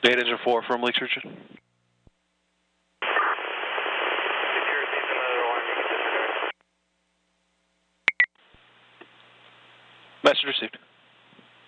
8 engine 4 from Lake Church. Message received.